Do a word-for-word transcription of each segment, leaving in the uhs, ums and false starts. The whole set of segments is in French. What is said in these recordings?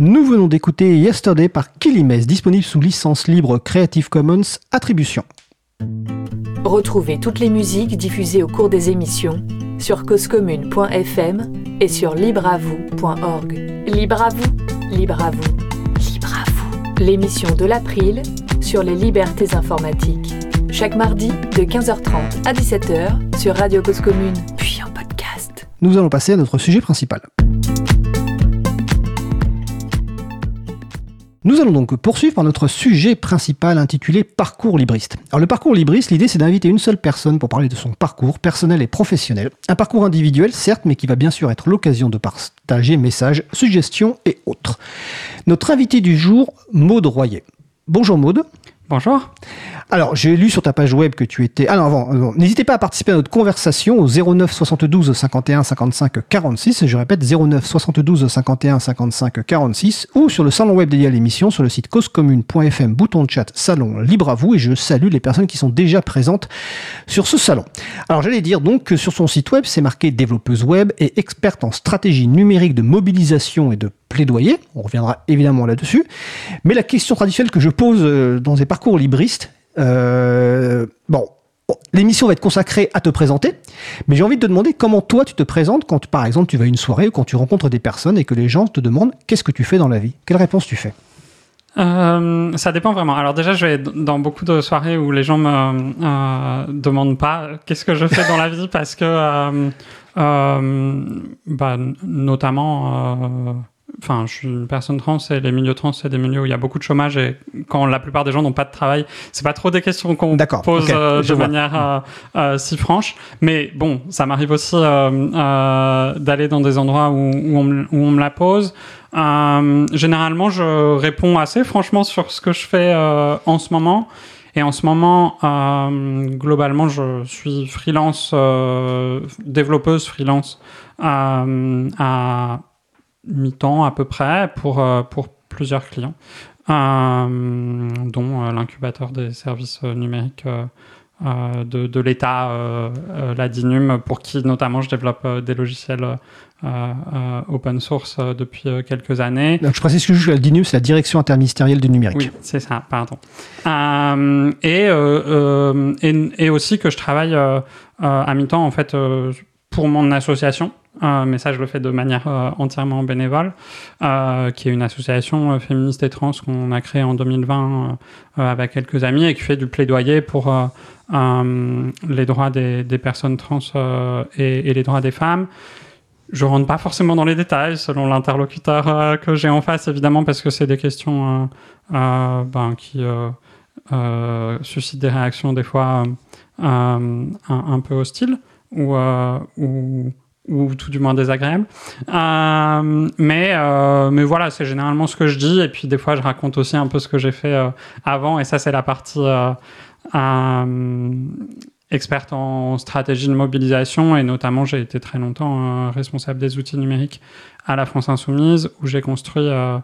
Nous venons d'écouter Yesterday par Kilimès, disponible sous licence libre Creative Commons Attribution. Retrouvez toutes les musiques diffusées au cours des émissions sur cause commune point f m et sur libre à vous point org. Libre à vous, libre à vous, libre à vous. L'émission de l'April sur les libertés informatiques. Chaque mardi de quinze heures trente à dix-sept heures sur Radio Cause Commune, puis en podcast. Nous allons passer à notre sujet principal. Nous allons donc poursuivre par notre sujet principal intitulé Parcours libriste. Alors le parcours libriste, l'idée c'est d'inviter une seule personne pour parler de son parcours personnel et professionnel. Un parcours individuel certes, mais qui va bien sûr être l'occasion de partager messages, suggestions et autres. Notre invité du jour, Maude Royer. Bonjour Maude. Bonjour. Alors, j'ai lu sur ta page web que tu étais... Ah non, avant, non, n'hésitez pas à participer à notre conversation au zéro neuf soixante-douze cinquante et un cinquante-cinq quarante-six. Je répète, zéro neuf soixante-douze cinquante et un cinquante-cinq quarante-six ou sur le salon web dédié à l'émission sur le site cause commune point f m, bouton de chat, salon libre à vous. Et je salue les personnes qui sont déjà présentes sur ce salon. Alors, j'allais dire donc que sur son site web, c'est marqué développeuse web et experte en stratégie numérique de mobilisation et de plaidoyer. On reviendra évidemment là-dessus. Mais la question traditionnelle que je pose dans des parcours libristes, Euh, bon, l'émission va être consacrée à te présenter, mais j'ai envie de te demander comment toi tu te présentes quand, par exemple, tu vas à une soirée ou quand tu rencontres des personnes et que les gens te demandent qu'est-ce que tu fais dans la vie. Quelle réponse tu fais ? Euh, ça dépend vraiment. Alors déjà, je vais dans beaucoup de soirées où les gens me euh, demandent pas qu'est-ce que je fais dans la vie parce que, euh, euh, bah, notamment. Euh, Enfin, je suis une personne trans et les milieux trans, c'est des milieux où il y a beaucoup de chômage et quand la plupart des gens n'ont pas de travail, c'est pas trop des questions qu'on D'accord, pose okay, euh, de vois. manière euh, euh, si franche. Mais bon, ça m'arrive aussi euh, euh, d'aller dans des endroits où, où, on, me, où on me la pose. Euh, généralement, je réponds assez franchement sur ce que je fais euh, en ce moment. Et en ce moment, euh, globalement, je suis freelance, euh, développeuse freelance euh, à mi-temps à peu près pour, euh, pour plusieurs clients, euh, dont euh, l'incubateur des services euh, numériques euh, euh, de, de l'État, euh, euh, la DINUM, pour qui notamment je développe euh, des logiciels euh, euh, open source euh, depuis euh, quelques années. Donc, je précise que je suis à la DINUM, c'est la Direction interministérielle du numérique. Oui, c'est ça, pardon. Euh, et, euh, euh, et, et aussi que je travaille euh, euh, à mi-temps, en fait, euh, pour mon association. Euh, mais ça, je le fais de manière euh, entièrement bénévole, euh, qui est une association euh, féministe et trans qu'on a créée en deux mille vingt euh, avec quelques amis et qui fait du plaidoyer pour euh, euh, les droits des, des personnes trans euh, et, et les droits des femmes. Je rentre pas forcément dans les détails selon l'interlocuteur euh, que j'ai en face, évidemment, parce que c'est des questions euh, euh, ben, qui euh, euh, suscitent des réactions des fois euh, un, un peu hostiles ou... Euh, ou ou tout du moins désagréable. Euh, mais, euh, mais voilà, c'est généralement ce que je dis. Et puis des fois, je raconte aussi un peu ce que j'ai fait euh, avant. Et ça, c'est la partie euh, euh, experte en stratégie de mobilisation. Et notamment, j'ai été très longtemps euh, responsable des outils numériques à la France Insoumise, où j'ai construit... Euh,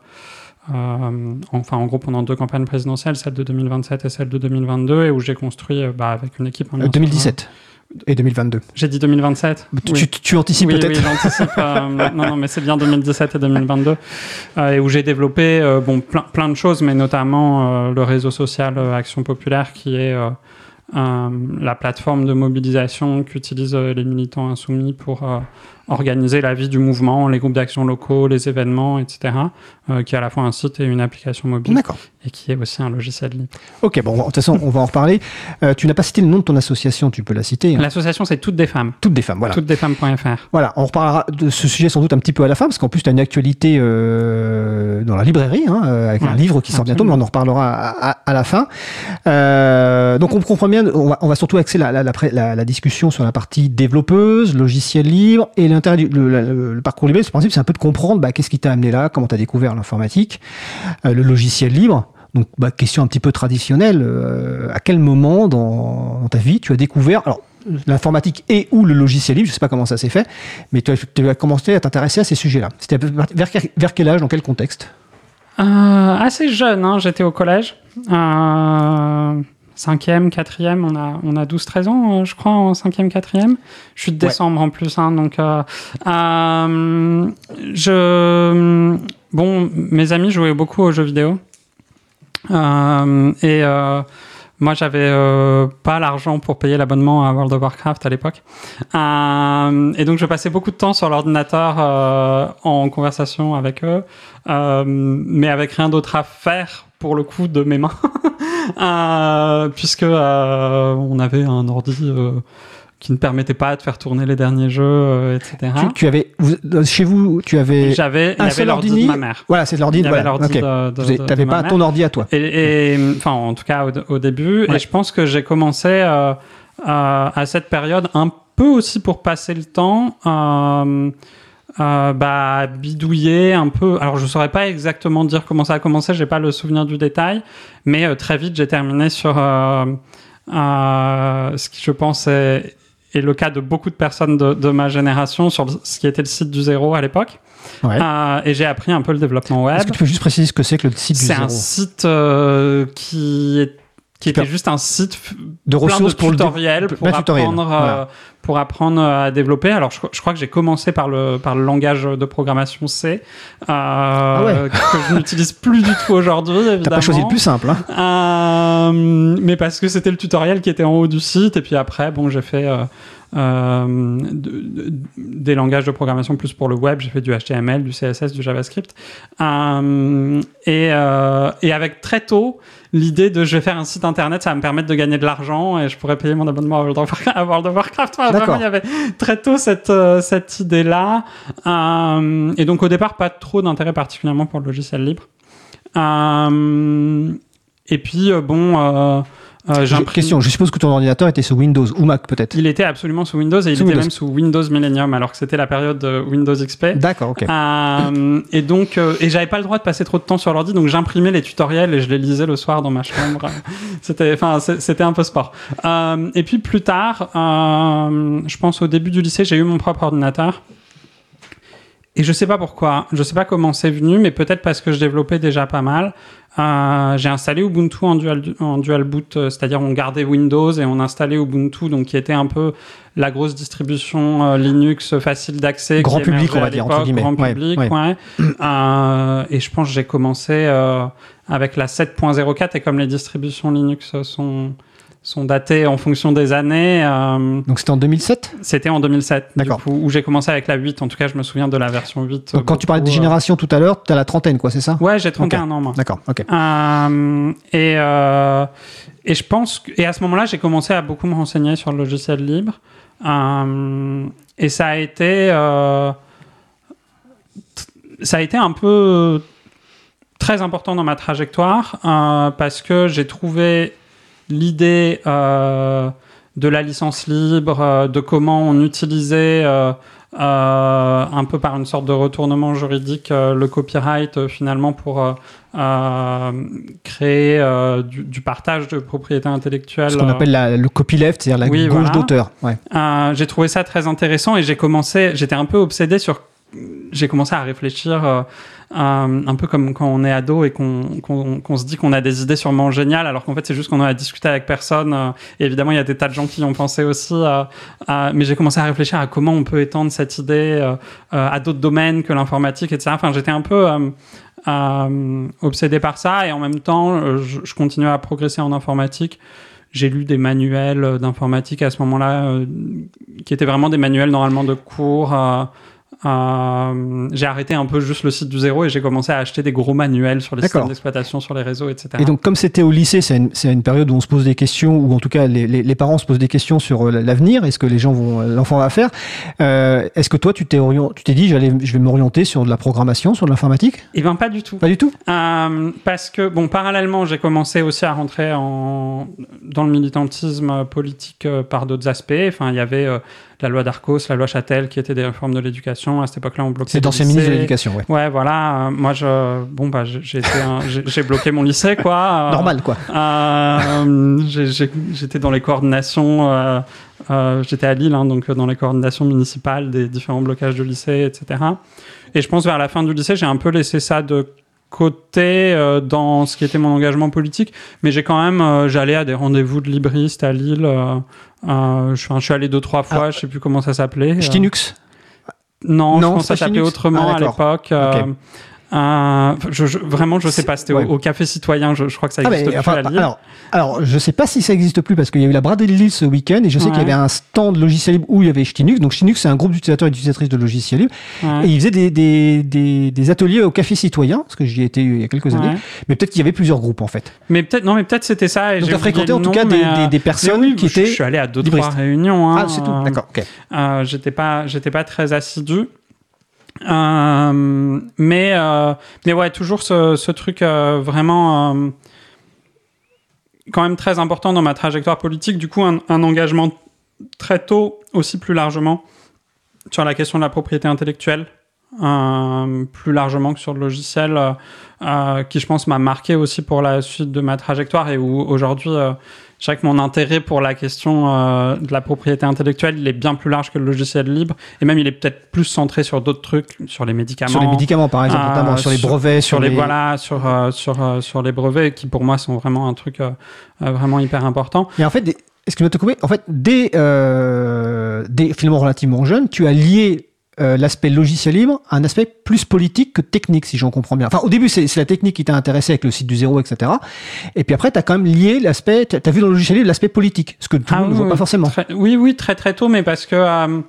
Euh, enfin, en gros, pendant deux campagnes présidentielles, celle de deux mille vingt-sept et celle de deux mille vingt-deux, et où j'ai construit euh, bah, avec une équipe... Euh, deux mille dix-sept et deux mille vingt-deux. J'ai dit deux mille vingt-sept. Tu, oui. tu, tu anticipes oui, peut-être. Oui, j'anticipe. Euh, non, non, mais c'est bien deux mille dix-sept et deux mille vingt-deux. Euh, et où j'ai développé euh, bon, plein, plein de choses, mais notamment euh, le réseau social euh, Action Populaire, qui est euh, euh, la plateforme de mobilisation qu'utilisent euh, les militants insoumis pour... Euh, organiser la vie du mouvement, les groupes d'action locaux, les événements, et cetera, euh, qui est à la fois un site et une application mobile. D'accord. Et qui est aussi un logiciel libre. Ok, bon, de toute façon, on va en reparler. Euh, tu n'as pas cité le nom de ton association, tu peux la citer. Hein. L'association, c'est Toutes des femmes. Toutes des femmes, voilà. toutes des femmes point f r. Voilà, on reparlera de ce sujet sans doute un petit peu à la fin, parce qu'en plus, tu as une actualité euh, dans la librairie, hein, avec ouais, un livre qui sort bientôt, mais on en reparlera à, à, à la fin. Euh, donc, on comprend bien, on va, on va surtout axer la, la, la, la, la discussion sur la partie développeuse, logiciel libre, et l'intérêt du le, le, le parcours libre, le principe, c'est un peu de comprendre bah, qu'est-ce qui t'a amené là, comment tu as découvert l'informatique, euh, le logiciel libre. Donc, bah, question un petit peu traditionnelle, euh, à quel moment dans, dans ta vie tu as découvert alors, l'informatique et ou le logiciel libre, je ne sais pas comment ça s'est fait, mais tu as, tu as commencé à t'intéresser à ces sujets-là. C'était vers, vers quel âge, dans quel contexte ? euh, Assez jeune, hein, j'étais au collège. Euh... Cinquième, quatrième, on a, on a douze treize ans, je crois, en cinquième, quatrième. Je suis de décembre ouais. en plus, hein, donc euh, euh, je, bon, mes amis jouaient beaucoup aux jeux vidéo. Euh, et euh, moi, j'avais euh, pas l'argent pour payer l'abonnement à World of Warcraft à l'époque. Euh, et donc, je passais beaucoup de temps sur l'ordinateur euh, en conversation avec eux, euh, mais avec rien d'autre à faire, pour le coup, de mes mains. euh, puisque euh, on avait un ordi euh, qui ne permettait pas de faire tourner les derniers jeux, euh, et cetera. Tu, tu avais, vous, chez vous, tu avais J'avais, il y un avait seul l'ordi ordi de ma mère. Voilà, c'est l'ordi. Il y avait Voilà. l'ordi Okay. de, de, Tu de, n'avais de pas ma ton mère. ordi à toi. Et, et enfin, en tout cas, au, au début. Ouais. Et je pense que j'ai commencé euh, euh, à cette période un peu aussi pour passer le temps. Euh, Euh, bah, bidouiller un peu. Alors, je saurais pas exactement dire comment ça a commencé, j'ai pas le souvenir du détail, mais euh, très vite, j'ai terminé sur euh, euh, ce qui, je pense, est, est le cas de beaucoup de personnes de, de ma génération, sur le, ce qui était le site du zéro à l'époque. Ouais. Euh, et j'ai appris un peu le développement web. Est-ce que tu peux juste préciser ce que c'est que le site du C'est zéro? un site euh, qui est qui était juste un site de ressources plein de pour tutoriels le pour apprendre, tutoriel. euh, voilà. euh, pour apprendre à développer. Alors, je, je crois que j'ai commencé par le, par le langage de programmation C, euh, ah ouais. que je n'utilise plus du tout aujourd'hui, évidemment. T'as pas choisi le plus simple, hein. Euh, mais parce que c'était le tutoriel qui était en haut du site. Et puis après, bon, j'ai fait euh, euh, de, de, des langages de programmation plus pour le web. J'ai fait du H T M L, du C S S, du JavaScript. Euh, et, euh, et avec très tôt, l'idée de je vais faire un site internet, ça va me permettre de gagner de l'argent et je pourrais payer mon abonnement à World of Warcraft. À World of Warcraft. Enfin, vraiment, il y avait très tôt cette, euh, cette idée-là. Euh, et donc, au départ, pas trop d'intérêt particulièrement pour le logiciel libre. Euh, et puis, euh, bon... Euh, Euh, j'ai question, je suppose que ton ordinateur était sous Windows ou Mac peut-être. Il était absolument sous Windows et il sous était Windows. même sous Windows Millennium alors que c'était la période de Windows X P. D'accord, ok. Euh, et donc, euh, et j'avais pas le droit de passer trop de temps sur l'ordi, donc j'imprimais les tutoriels et je les lisais le soir dans ma chambre. c'était, enfin, c'était un peu sport. Euh, et puis plus tard, euh, je pense au début du lycée, j'ai eu mon propre ordinateur. Et je sais pas pourquoi, je sais pas comment c'est venu, mais peut-être parce que je développais déjà pas mal. Euh, j'ai installé Ubuntu en dual, en dual boot, euh, c'est-à-dire on gardait Windows et on installait Ubuntu, donc qui était un peu la grosse distribution euh, Linux facile d'accès. Grand qui public, on va à dire, entre guillemets. Grand Ouais, public, ouais. ouais. euh, et je pense que j'ai commencé euh, avec la sept point zéro quatre et comme les distributions Linux sont... sont datés en fonction des années. Euh, Donc c'était en deux mille sept ? C'était en deux mille sept, D'accord. du coup, où j'ai commencé avec la huit. En tout cas, je me souviens de la version huit. Donc quand tu parlais de beaucoup, génération tout à l'heure, tu as la trentaine, quoi, c'est ça ? Ouais, j'ai trente et un Okay. ans, moi. D'accord, ok. Euh, et, euh, et je pense que, et à ce moment-là, j'ai commencé à beaucoup me renseigner sur le logiciel libre. Euh, et ça a été... Euh, t- ça a été un peu très important dans ma trajectoire euh, parce que j'ai trouvé l'idée euh, de la licence libre, euh, de comment on utilisait euh, euh, un peu par une sorte de retournement juridique euh, le copyright euh, finalement pour euh, euh, créer euh, du, du partage de propriété intellectuelle. Ce qu'on appelle la, le copyleft, c'est-à-dire la Oui, gauche voilà. d'auteur. Ouais. Euh, j'ai trouvé ça très intéressant et j'ai commencé, j'étais un peu obsédé sur, j'ai commencé à réfléchir euh, euh, un peu comme quand on est ado et qu'on, qu'on, qu'on se dit qu'on a des idées sûrement géniales alors qu'en fait c'est juste qu'on en a discuté avec personne euh, et évidemment il y a des tas de gens qui y ont pensé aussi euh, euh, mais j'ai commencé à réfléchir à comment on peut étendre cette idée euh, euh, à d'autres domaines que l'informatique, et cetera. Enfin j'étais un peu euh, euh, obsédé par ça et en même temps euh, je, je continuais à progresser en informatique. J'ai lu des manuels d'informatique à ce moment-là euh, qui étaient vraiment des manuels normalement de cours. Euh, euh, j'ai arrêté un peu juste le site du zéro et j'ai commencé à acheter des gros manuels sur les D'accord. systèmes d'exploitation, sur les réseaux, et cetera. Et donc, comme c'était au lycée, c'est une, c'est une période où on se pose des questions, ou en tout cas, les, les, les parents se posent des questions sur euh, l'avenir, est-ce que les gens vont, l'enfant va faire. Euh, est-ce que toi, tu t'es, orient, tu t'es dit, j'allais, je vais m'orienter sur de la programmation, sur de l'informatique ? Eh bien, pas du tout. Pas du tout. Euh, parce que, bon, parallèlement, j'ai commencé aussi à rentrer en, dans le militantisme politique euh, par d'autres aspects. Enfin, il y avait euh, la loi Darcos, la loi Châtel, qui étaient des réformes de l'éducation. À cette époque-là, on bloquait C'est d'ancien ministre de l'Éducation, ouais. Ouais, voilà. Euh, moi, je, bon, bah, j'ai, j'ai, été un, j'ai, j'ai bloqué mon lycée, quoi. Euh, Normal, quoi. Euh, j'ai, j'ai, j'étais dans les coordinations. Euh, euh, j'étais à Lille, hein, donc dans les coordinations municipales des différents blocages de lycées, et cetera. Et je pense vers la fin du lycée, j'ai un peu laissé ça de côté euh, dans ce qui était mon engagement politique, mais j'ai quand même, euh, j'allais à des rendez-vous de libristes à Lille. Euh, euh, je, je suis allé deux trois fois, ah, je sais plus comment ça s'appelait. Ch'tinux ? Non, non, je pense que ça s'appelait autrement ah, à l'époque. Euh, okay. Euh, je, je, vraiment, je sais pas. C'était ouais. au, au Café Citoyen. Je, je crois que ça ah existe mais, plus enfin, à Lille. Alors, alors, je sais pas si ça existe plus parce qu'il y a eu la braderie de Lille ce week-end et je sais ouais. qu'il y avait un stand logiciel libre où il y avait Ch'tinux. Donc Ch'tinux, c'est un groupe d'utilisateurs et d'utilisatrices de logiciels libres. Ouais. Et ils faisaient des, des, des, des ateliers au Café Citoyen, parce que j'y ai été il y a quelques années. Ouais. Mais peut-être qu'il y avait plusieurs groupes en fait. Mais peut-être non, mais peut-être c'était ça. Et donc j'ai t'as fréquenté en tout nom, cas des, des, des personnes oui, qui étaient. Je suis allé à deux trois réunions. Hein, ah, c'est tout. euh, D'accord. Ok. Euh, j'étais pas, j'étais pas très assidu. Euh, mais euh, mais ouais, toujours ce, ce truc euh, vraiment euh, quand même très important dans ma trajectoire politique. Du coup, un, un engagement très tôt, aussi plus largement sur la question de la propriété intellectuelle, euh, plus largement que sur le logiciel, euh, euh, qui je pense m'a marqué aussi pour la suite de ma trajectoire et où aujourd'hui euh, je dirais que mon intérêt pour la question euh, de la propriété intellectuelle, il est bien plus large que le logiciel libre. Et même, il est peut-être plus centré sur d'autres trucs, sur les médicaments. Sur les médicaments, par exemple, euh, notamment, sur, sur les brevets. Sur, sur les, les... Voilà, sur, euh, sur, euh, sur les brevets, qui pour moi sont vraiment un truc euh, euh, vraiment hyper important. Et en fait, des... excuse-moi de te couper, en fait, dès, euh, dès finalement relativement jeune, tu as lié Euh, l'aspect logiciel libre, un aspect plus politique que technique, si j'en comprends bien. Enfin, au début, c'est, c'est la technique qui t'a intéressé avec le site du zéro, et cetera. Et puis après, t'as quand même lié l'aspect, t'as, t'as vu dans le logiciel libre l'aspect politique, ce que tout le ah, monde ne oui, voit pas forcément. Très, oui, oui, très très tôt, mais parce que... Euh,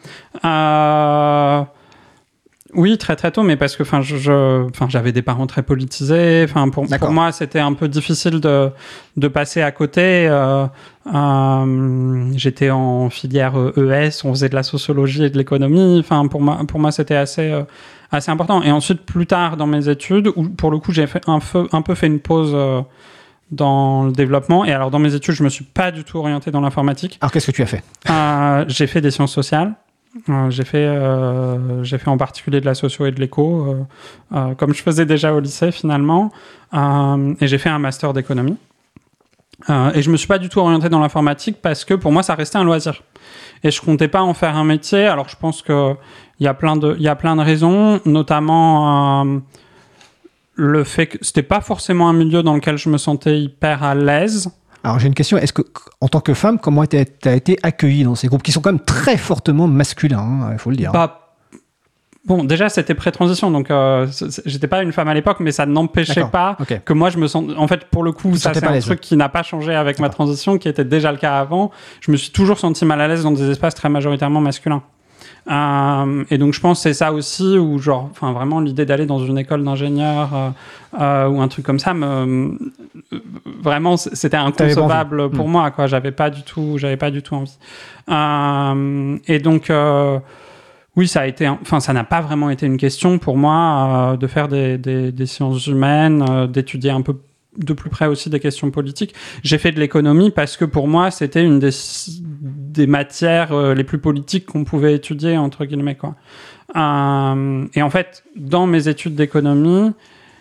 euh, oui, très très tôt, mais parce que enfin, je, je, enfin, j'avais des parents très politisés. Enfin, pour, pour moi, c'était un peu difficile de, de passer à côté. Euh, euh, j'étais en filière E S, on faisait de la sociologie et de l'économie. Enfin, pour moi, pour moi, c'était assez, euh, assez important. Et ensuite, plus tard dans mes études, où pour le coup, j'ai fait un, feu, un peu fait une pause. Euh, dans le développement. Et alors, dans mes études, je me suis pas du tout orienté dans l'informatique. Alors, qu'est-ce que tu as fait ? euh, J'ai fait des sciences sociales. Euh, j'ai fait, euh, j'ai fait en particulier de la socio et de l'éco, euh, euh, comme je faisais déjà au lycée finalement, euh, et j'ai fait un master d'économie. Euh, et je me suis pas du tout orienté dans l'informatique parce que pour moi ça restait un loisir. Et je comptais pas en faire un métier. Alors je pense que il y a plein de, il y a plein de raisons, notamment euh, le fait que c'était pas forcément un milieu dans lequel je me sentais hyper à l'aise. Alors j'ai une question, est-ce que en tant que femme, comment tu as été accueillie dans ces groupes qui sont quand même très fortement masculins, il hein, faut le dire. Bah, bon, déjà c'était pré-transition, donc euh, j'étais pas une femme à l'époque, mais ça n'empêchait D'accord. pas okay. que moi je me sens. En fait, pour le coup, ça c'est un truc qui n'a pas changé avec D'accord. ma transition, qui était déjà le cas avant. Je me suis toujours senti mal à l'aise dans des espaces très majoritairement masculins. Euh, et donc je pense que c'est ça aussi où genre enfin vraiment l'idée d'aller dans une école d'ingénieur euh, euh, ou un truc comme ça me euh, vraiment c'était inconcevable pour mmh. moi quoi, j'avais pas du tout j'avais pas du tout envie euh, et donc euh, oui ça a été enfin ça n'a pas vraiment été une question pour moi euh, de faire des, des, des sciences humaines euh, d'étudier un peu de plus près aussi des questions politiques. J'ai fait de l'économie parce que pour moi, c'était une des, des matières euh, les plus politiques qu'on pouvait étudier, entre guillemets, quoi. Euh, et en fait, dans mes études d'économie,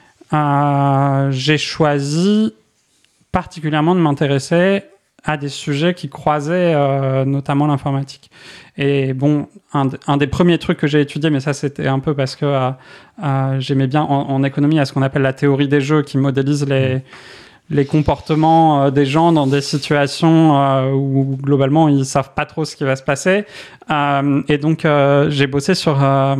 euh, j'ai choisi particulièrement de m'intéresser à des sujets qui croisaient euh, notamment l'informatique. Et bon, un, un des premiers trucs que j'ai étudié, mais ça c'était un peu parce que euh, euh, j'aimais bien en, en économie à ce qu'on appelle la théorie des jeux, qui modélise les, les comportements euh, des gens dans des situations euh, où globalement ils savent pas trop ce qui va se passer. Euh, et donc euh, j'ai bossé sur euh,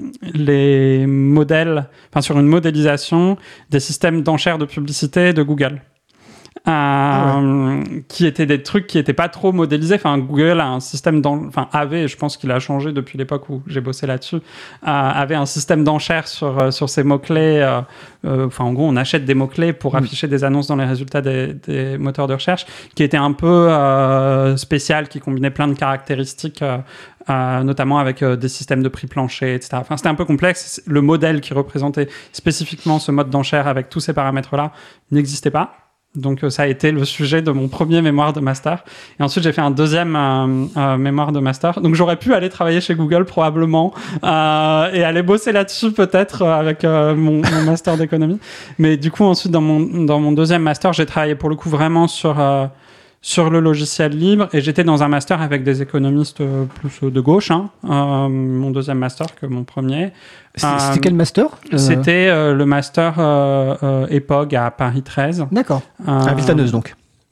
les modèles, enfin sur une modélisation des systèmes d'enchères de publicité de Google. Euh, ah ouais. Qui étaient des trucs qui n'étaient pas trop modélisés. Enfin, Google a un système, enfin avait, je pense qu'il a changé depuis l'époque où j'ai bossé là-dessus, euh, avait un système d'enchères sur euh, sur ces mots-clés. Euh, euh, enfin, en gros, on achète des mots-clés pour mmh. afficher des annonces dans les résultats des, des moteurs de recherche, qui était un peu euh, spécial, qui combinait plein de caractéristiques. Euh, Euh, notamment avec euh, des systèmes de prix plancher, et cetera. Enfin, c'était un peu complexe. Le modèle qui représentait spécifiquement ce mode d'enchère avec tous ces paramètres-là n'existait pas. Donc, euh, ça a été le sujet de mon premier mémoire de master. Et ensuite, j'ai fait un deuxième euh, euh, mémoire de master. Donc, j'aurais pu aller travailler chez Google probablement euh, et aller bosser là-dessus peut-être euh, avec euh, mon, mon master d'économie. Mais du coup, ensuite, dans mon, dans mon deuxième master, j'ai travaillé pour le coup vraiment sur... Euh, sur le logiciel libre, et j'étais dans un master avec des économistes plus de gauche, hein, euh, mon deuxième master que mon premier. C'était euh, quel master euh... C'était euh, le master euh, euh, E P O G à Paris treize. D'accord, à Villetaneuse donc.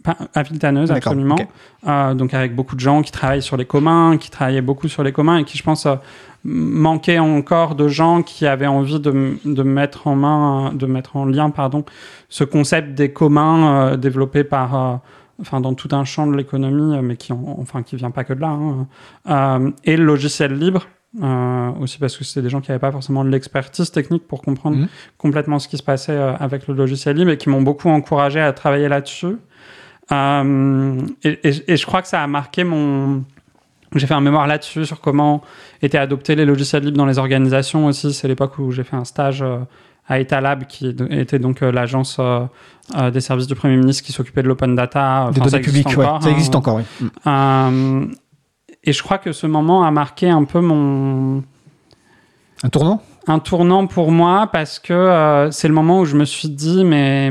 pas, à Villetaneuse, D'accord, absolument. okay. Euh, donc avec beaucoup de gens qui travaillent sur les communs, qui travaillaient beaucoup sur les communs et qui, je pense, euh, manquaient encore de gens qui avaient envie de, de mettre en main, de mettre en lien, pardon, ce concept des communs euh, développé par, euh, enfin, dans tout un champ de l'économie, mais qui, en, enfin, qui vient pas que de là, hein, euh, et le logiciel libre. Euh, aussi parce que c'était des gens qui n'avaient pas forcément de l'expertise technique pour comprendre mmh. complètement ce qui se passait euh, avec le logiciel libre et qui m'ont beaucoup encouragé à travailler là-dessus. Euh, et, et, et je crois que ça a marqué mon... J'ai fait un mémoire là-dessus sur comment étaient adoptés les logiciels libres dans les organisations aussi. C'est l'époque où j'ai fait un stage euh, à Etalab, qui était donc euh, l'agence euh, euh, des services du Premier ministre qui s'occupait de l'open data. Des données publiques, ouais. Ça existe hein, encore, oui. Euh, Et je crois que ce moment a marqué un peu mon... Un tournant ? Un tournant pour moi, parce que euh, c'est le moment où je me suis dit, mais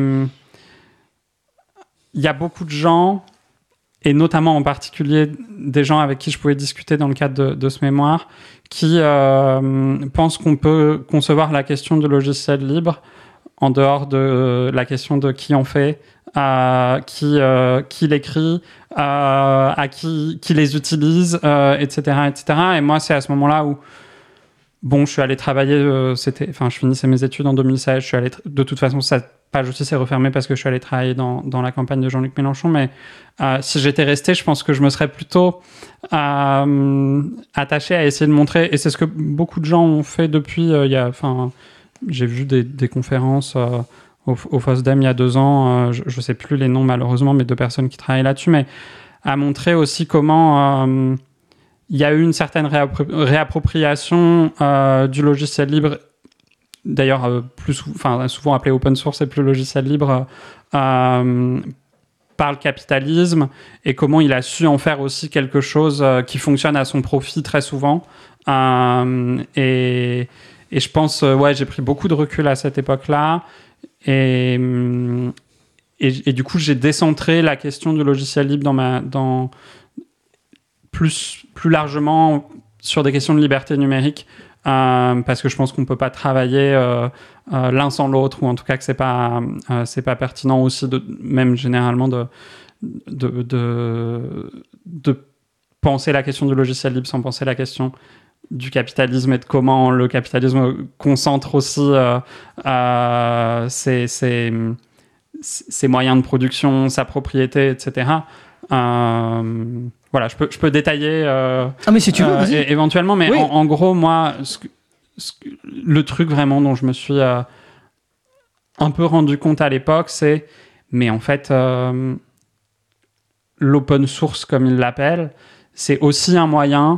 il y a beaucoup de gens, et notamment en particulier des gens avec qui je pouvais discuter dans le cadre de, de ce mémoire, qui euh, pensent qu'on peut concevoir la question du logiciel libre en dehors de euh, la question de qui en fait, euh, qui, euh, qui l'écrit, euh, à qui, qui les utilise, euh, et cetera, et cetera. Et moi, c'est à ce moment-là où, bon, je suis allé travailler, euh, c'était, enfin, je finissais mes études en deux mille seize, je suis allé, tra- de toute façon, cette page aussi s'est refermée parce que je suis allé travailler dans, dans la campagne de Jean-Luc Mélenchon, mais euh, si j'étais resté, je pense que je me serais plutôt euh, attaché à essayer de montrer, et c'est ce que beaucoup de gens ont fait depuis, euh, il y a, enfin, j'ai vu des, des conférences euh, au, au FOSDEM il y a deux ans, euh, je ne sais plus les noms malheureusement, mais de personnes qui travaillent là-dessus, mais à montrer aussi comment euh, il y a eu une certaine réappro- réappropriation euh, du logiciel libre, d'ailleurs euh, plus, enfin, souvent appelé open source et plus logiciel libre, euh, par le capitalisme, et comment il a su en faire aussi quelque chose euh, qui fonctionne à son profit très souvent. Euh, et... Et je pense, euh, ouais, j'ai pris beaucoup de recul à cette époque-là. Et, et, et du coup, j'ai décentré la question du logiciel libre dans ma, dans, plus, plus largement sur des questions de liberté numérique. Euh, parce que je pense qu'on ne peut pas travailler euh, euh, l'un sans l'autre, ou en tout cas que ce n'est pas, euh, c'est pas pertinent aussi, de, même généralement, de, de, de, de penser la question du logiciel libre sans penser la question du capitalisme et de comment le capitalisme concentre aussi euh, euh, ses, ses, ses moyens de production, sa propriété, et cetera. Euh, voilà, je peux, je peux détailler euh, ah, mais si tu veux, euh, é- éventuellement, mais oui. en, en gros, moi, ce que, ce que, le truc vraiment dont je me suis euh, un peu rendu compte à l'époque, c'est, mais en fait, euh, l'open source, comme ils l'appellent, c'est aussi un moyen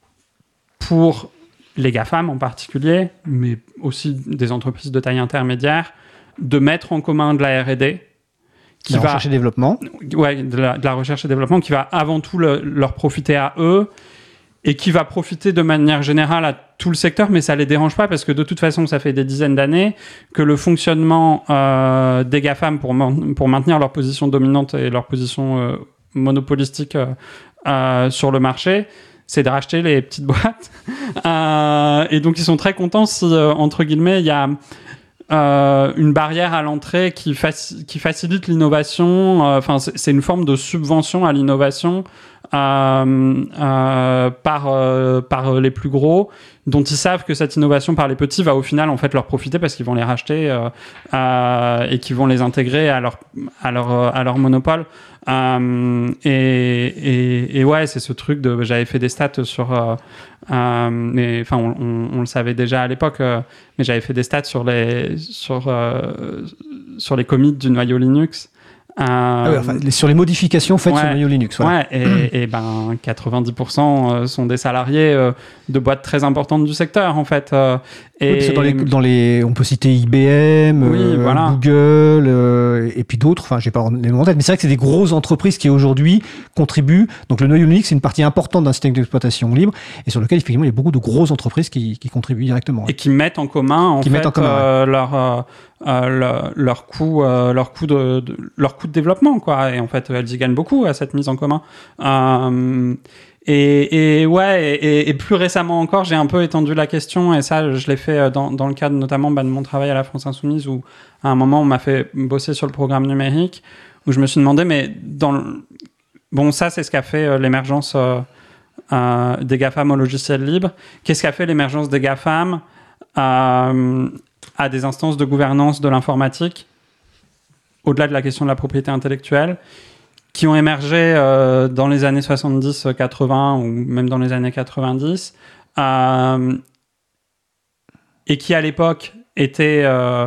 pour les GAFAM en particulier, mais aussi des entreprises de taille intermédiaire, de mettre en commun de la R et D. Qui la va, recherche et développement. Ouais, de la, de la recherche et développement, qui va avant tout le, leur profiter à eux, et qui va profiter de manière générale à tout le secteur, mais ça les dérange pas, parce que de toute façon, ça fait des dizaines d'années que le fonctionnement euh, des GAFAM pour, pour maintenir leur position dominante et leur position euh, monopolistique euh, euh, sur le marché, c'est de racheter les petites boîtes. Euh, et donc, ils sont très contents si, euh, entre guillemets, il y a euh, une barrière à l'entrée qui, faci- qui facilite l'innovation. Enfin, euh, c'est, c'est une forme de subvention à l'innovation euh, euh, par, euh, par les plus gros, dont ils savent que cette innovation par les petits va au final en fait leur profiter, parce qu'ils vont les racheter euh, euh, et qu'ils vont les intégrer à leur, à leur, à leur monopole. Euh, et, et, et ouais, c'est ce truc de, j'avais fait des stats sur, euh, euh, mais enfin, on, on, on le savait déjà à l'époque, euh, mais j'avais fait des stats sur les, sur, euh, sur les commits du noyau Linux. Euh, ah oui, enfin, sur les modifications faites ouais, sur le noyau Linux. Voilà. Ouais, et, et ben quatre-vingt-dix pour cent sont des salariés euh, de boîtes très importantes du secteur, en fait. Euh, et... Oui, parce que dans les, dans les, on peut citer I B M, oui, euh, voilà. Google, euh, et puis d'autres. Enfin, j'ai pas les noms en tête, mais c'est vrai que c'est des grosses entreprises qui aujourd'hui contribuent. Donc le noyau Linux, c'est une partie importante d'un système d'exploitation libre, et sur lequel effectivement il y a beaucoup de grosses entreprises qui, qui contribuent directement. Et qui mettent en commun, en qui fait, mettent en commun, euh, ouais. leur euh, euh, leur, leur coût, euh, leur coût de, de leur coût de développement, quoi. Et en fait, elles y gagnent beaucoup à cette mise en commun. Euh, Et, et ouais, et, et plus récemment encore, j'ai un peu étendu la question, et ça, je l'ai fait dans, dans le cadre notamment bah, de mon travail à la France Insoumise, où à un moment, on m'a fait bosser sur le programme numérique, où je me suis demandé, mais dans le... bon, ça, c'est ce qu'a fait euh, l'émergence euh, euh, des GAFAM au logiciel libre. Qu'est-ce qu'a fait l'émergence des GAFAM euh, à des instances de gouvernance de l'informatique, au-delà de la question de la propriété intellectuelle, qui ont émergé euh, dans les années soixante-dix quatre-vingts ou même dans les années quatre-vingt-dix, euh, et qui, à l'époque, étaient... Euh,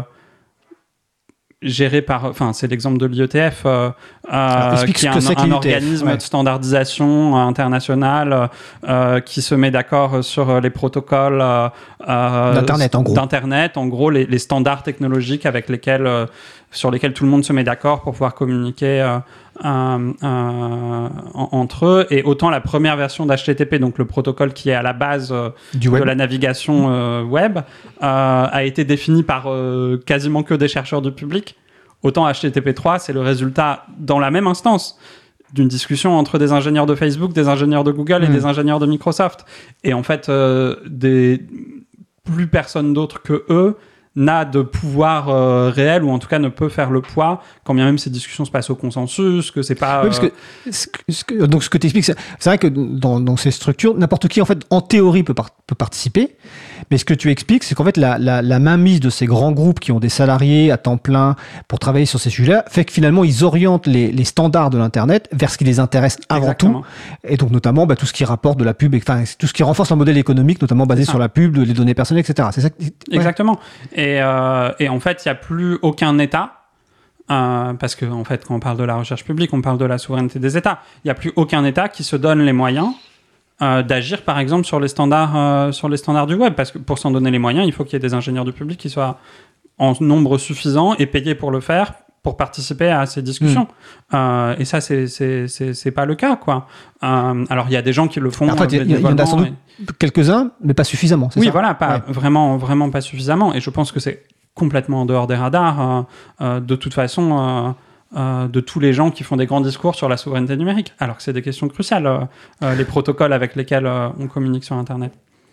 géré par, enfin c'est l'exemple de l'I E T F, euh, euh, qui est un, un organisme ouais. de standardisation international euh, qui se met d'accord sur les protocoles euh, d'Internet, en gros. D'Internet, en gros les, les standards technologiques avec lesquels, euh, sur lesquels tout le monde se met d'accord pour pouvoir communiquer euh, euh, euh, entre eux. Et autant la première version d'H T T P, donc le protocole qui est à la base euh, du de web. la navigation euh, web, euh, a été défini par euh, quasiment que des chercheurs du public. Autant H T T P trois, c'est le résultat, dans la même instance, d'une discussion entre des ingénieurs de Facebook, des ingénieurs de Google et mmh. des ingénieurs de Microsoft. Et en fait, euh, des... plus personne d'autre que eux n'a de pouvoir euh, réel, ou en tout cas ne peut faire le poids, quand bien même ces discussions se passent au consensus, que c'est pas... Euh... Oui, parce que, ce que, ce que, donc ce que tu expliques, c'est, c'est vrai que dans, dans ces structures, n'importe qui, en fait, en théorie, peut, par, peut participer, mais ce que tu expliques, c'est qu'en fait, la, la, la mainmise de ces grands groupes qui ont des salariés à temps plein pour travailler sur ces sujets-là, fait que finalement, ils orientent les, les standards de l'Internet vers ce qui les intéresse avant Exactement. tout, et donc notamment bah, tout ce qui rapporte de la pub, enfin tout ce qui renforce un modèle économique, notamment basé sur la pub, les données personnelles, et cetera. C'est ça que... ouais. Exactement. Et, euh, et en fait, il n'y a plus aucun État, euh, parce que en fait, quand on parle de la recherche publique, on parle de la souveraineté des États. Il n'y a plus aucun État qui se donne les moyens euh, d'agir, par exemple, sur les standards, euh, sur les standards du web, parce que pour s'en donner les moyens, il faut qu'il y ait des ingénieurs du public qui soient en nombre suffisant et payés pour le faire, pour participer à ces discussions. Mmh. Euh, et ça, c'est, c'est, c'est, c'est pas le cas, quoi. Euh, alors, il y a des gens qui le font. En fait, il y, y en a sans doute et... quelques-uns, mais pas suffisamment, c'est oui, ça voilà, pas, ouais. vraiment, vraiment pas suffisamment. Et je pense que c'est complètement en dehors des radars, euh, euh, de toute façon, euh, euh, de tous les gens qui font des grands discours sur la souveraineté numérique, alors que c'est des questions cruciales, euh, euh, les protocoles avec lesquels euh, on communique sur Internet.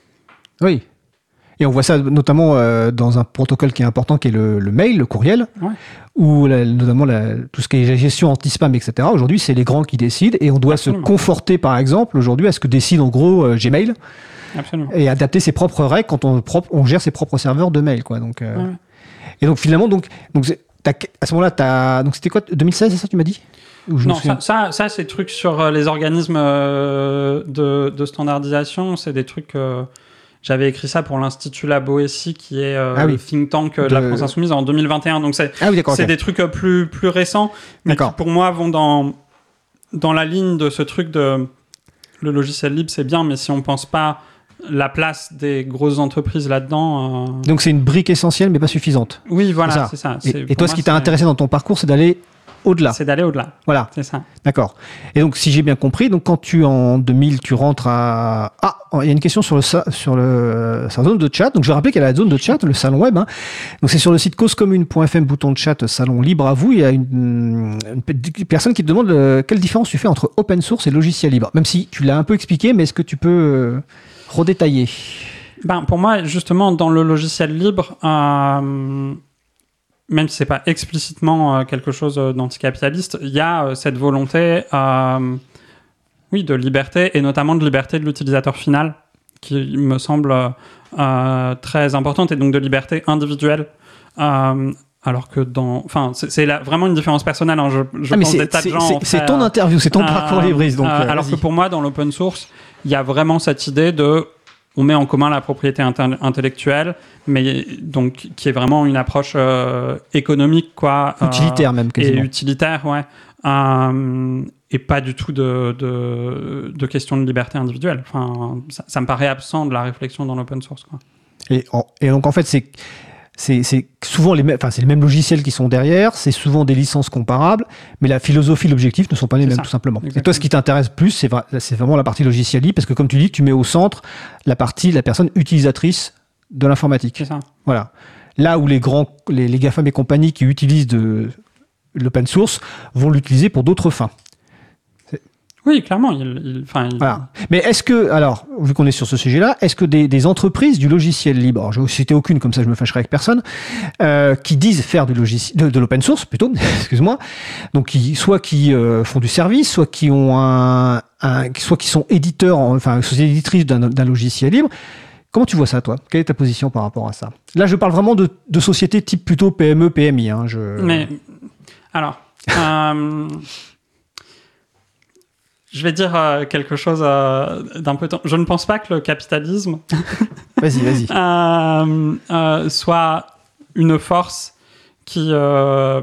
Oui. Et on voit ça notamment euh, dans un protocole qui est important, qui est le, le mail, le courriel, ouais. où la, notamment la, tout ce qui est la gestion anti-spam, et cetera. Aujourd'hui, c'est les grands qui décident, et on doit Absolument. se conforter, par exemple, aujourd'hui, à ce que décide en gros euh, Gmail, Absolument. et adapter ses propres règles quand on, on gère ses propres serveurs de mail, quoi. Donc, euh... ouais. Et donc finalement, donc, donc c'est, à ce moment-là, t'as, donc c'était quoi, deux mille seize, c'est ça que tu m'as dit? Non, ça, ça, ça, c'est des trucs sur les organismes euh, de, de standardisation, c'est des trucs... Euh... J'avais écrit ça pour l'Institut La Boétie, qui est euh, ah oui. le think tank de, de la France Insoumise en deux mille vingt et un. Donc, c'est, ah oui, c'est okay. des trucs plus, plus récents, mais d'accord. qui, pour moi, vont dans, dans la ligne de ce truc de le logiciel libre, c'est bien, mais si on ne pense pas la place des grosses entreprises là-dedans... Euh... Donc, c'est une brique essentielle, mais pas suffisante. Oui, voilà, c'est ça. C'est ça. Et, c'est, et toi, moi, ce qui t'a c'est... intéressé dans ton parcours, c'est d'aller... au-delà. C'est d'aller au-delà. Voilà. C'est ça. D'accord. Et donc, si j'ai bien compris, donc quand tu, en deux mille, tu rentres à... Ah, il y a une question sur le, sur le, sur la zone de chat. Donc, je vais rappeler qu'il y a la zone de chat, le salon web. Hein. Donc, c'est sur le site cause commune point f m, bouton de chat, salon libre à vous. Il y a une, une personne qui te demande euh, quelle différence tu fais entre open source et logiciel libre. Même si tu l'as un peu expliqué, mais est-ce que tu peux euh, redétailler? Ben, pour moi, justement, dans le logiciel libre, euh... même si c'est pas explicitement euh, quelque chose d'anticapitaliste, il y a euh, cette volonté, euh, oui, de liberté, et notamment de liberté de l'utilisateur final, qui me semble euh, très importante, et donc de liberté individuelle. Euh, alors que dans... Enfin, c'est, c'est la, vraiment une différence personnelle. Hein. Je, je ah, pense c'est, des tas c'est, de gens... C'est, fait, c'est ton interview, c'est ton euh, parcours libriste. Donc, euh, euh, alors vas-y. que pour moi, dans l'open source, il y a vraiment cette idée de... On met en commun la propriété inter- intellectuelle, mais donc qui est vraiment une approche euh, économique, quoi, utilitaire euh, même quasiment. Et utilitaire, ouais, euh, et pas du tout de, de de question de liberté individuelle. Enfin, ça, ça me paraît absent de la réflexion dans l'open source, quoi. Et, en, et donc en fait, c'est C'est, c'est souvent les mêmes, enfin c'est les mêmes logiciels qui sont derrière, c'est souvent des licences comparables, mais la philosophie, l'objectif ne sont pas les c'est mêmes ça. Tout simplement. Exactement. Et toi, ce qui t'intéresse plus, c'est, c'est vraiment la partie logicielle libre, parce que comme tu dis, tu mets au centre la partie, la personne utilisatrice de l'informatique. C'est ça. Voilà. Là où les grands, les, les GAFAM et compagnies qui utilisent de l'open source vont l'utiliser pour d'autres fins. Oui, clairement. Il, il, enfin, il... Voilà. Mais est-ce que, alors, vu qu'on est sur ce sujet-là, est-ce que des, des entreprises du logiciel libre, alors je ne vais citer aucune, comme ça je me fâcherai avec personne, euh, qui disent faire du logiciel, de, de l'open source plutôt, excuse-moi, donc qui, soit qui euh, font du service, soit qui ont un, un soit qui sont éditeurs, enfin, société éditrice d'un, d'un logiciel libre. Comment tu vois ça, toi ? Quelle est ta position par rapport à ça ? Là, je parle vraiment de, de sociétés type plutôt P M E, P M I. Hein, je... Mais, alors, euh, je vais dire euh, quelque chose euh, d'un peu... T- je ne pense pas que le capitalisme vas-y, vas-y. euh, euh, soit une force qui, euh,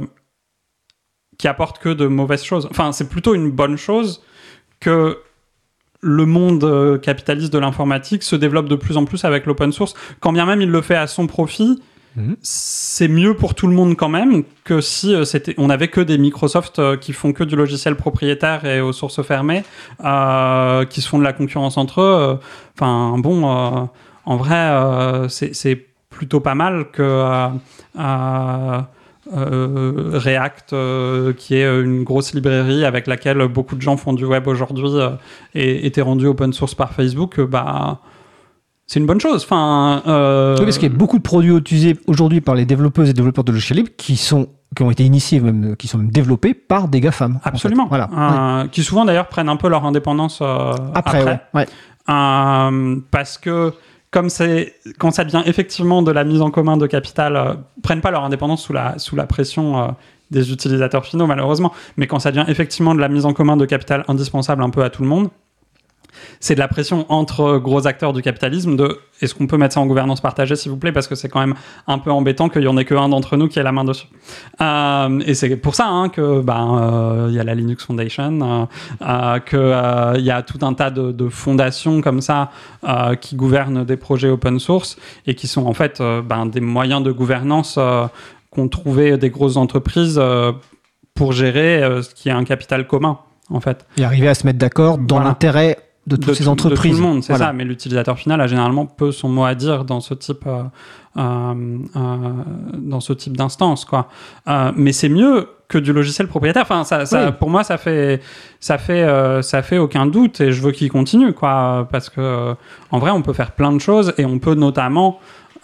qui apporte que de mauvaises choses. Enfin, c'est plutôt une bonne chose que le monde capitaliste de l'informatique se développe de plus en plus avec l'open source. Quand bien même il le fait à son profit, mmh. c'est mieux pour tout le monde quand même que si c'était, on n'avait que des Microsoft qui font que du logiciel propriétaire et aux sources fermées, euh, qui se font de la concurrence entre eux. Enfin, bon, euh, en vrai, euh, c'est, c'est plutôt pas mal que... Euh, euh, Euh, React, euh, qui est une grosse librairie avec laquelle beaucoup de gens font du web aujourd'hui, euh, et était rendu open source par Facebook, euh, bah, c'est une bonne chose. Enfin, euh... oui, parce qu'il y a beaucoup de produits utilisés aujourd'hui par les développeuses et développeurs de logiciels libres qui sont qui ont été initiés, même, qui sont même développés par des GAFAM. Absolument. En fait. Voilà. Euh, ouais. Qui souvent d'ailleurs prennent un peu leur indépendance euh, après. Après, ouais. ouais. Euh, parce que comme c'est, quand ça devient effectivement de la mise en commun de capital, euh, prennent pas leur indépendance sous la, sous la pression euh, des utilisateurs finaux, malheureusement, mais quand ça devient effectivement de la mise en commun de capital indispensable un peu à tout le monde, c'est de la pression entre gros acteurs du capitalisme de est-ce qu'on peut mettre ça en gouvernance partagée, s'il vous plaît, parce que c'est quand même un peu embêtant qu'il y en ait qu'un d'entre nous qui ait la main dessus. Euh, et c'est pour ça hein, que ben euh, y a la Linux Foundation, euh, euh, que il euh, y a tout un tas de, de fondations comme ça euh, qui gouvernent des projets open source et qui sont en fait euh, ben, des moyens de gouvernance euh, qu'ont trouvé des grosses entreprises euh, pour gérer euh, ce qui est un capital commun, en fait. Et arriver à se mettre d'accord dans voilà. l'intérêt de toutes de ces tout, entreprises. De tout le monde, c'est voilà. ça. Mais l'utilisateur final a généralement peu son mot à dire dans ce type, euh, euh, euh, dans ce type d'instance, quoi. Euh, mais c'est mieux que du logiciel propriétaire. Enfin, ça, ça, oui. Pour moi, ça fait, ça fait, euh, ça fait aucun doute, et je veux qu'il continue, quoi. Parce que, euh, en vrai, on peut faire plein de choses, et on peut notamment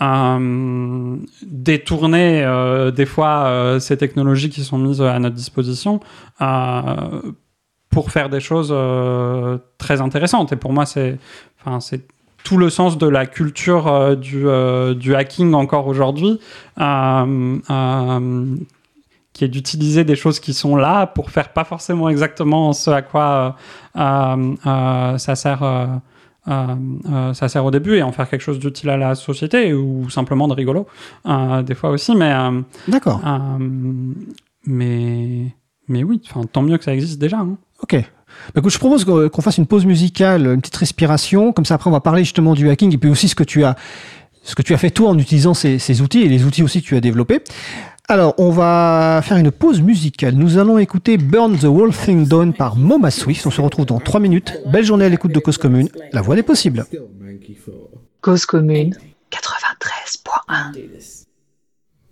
euh, détourner euh, des fois euh, ces technologies qui sont mises à notre disposition. Euh, pour faire des choses euh, très intéressantes. Et pour moi, c'est, enfin, c'est tout le sens de la culture euh, du, euh, du hacking encore aujourd'hui, euh, euh, qui est d'utiliser des choses qui sont là pour faire pas forcément exactement ce à quoi euh, euh, ça sert... Euh, Euh, euh, ça sert au début, et en faire quelque chose d'utile à la société, ou simplement de rigolo, euh, des fois aussi, mais... Euh, D'accord. Euh, mais... Mais oui, tant mieux que ça existe déjà. Hein. Ok. Bah, écoute, je propose qu'on fasse une pause musicale, une petite respiration, comme ça après on va parler justement du hacking, et puis aussi ce que tu as, ce que tu as fait toi en utilisant ces, ces outils, et les outils aussi que tu as développés. Alors, on va faire une pause musicale. Nous allons écouter Burn the Whole Thing Down par Moma Swift. On se retrouve dans trois minutes. Belle journée à l'écoute de Cause Commune. La voix des possibles. Cause Commune quatre-vingt-treize point un.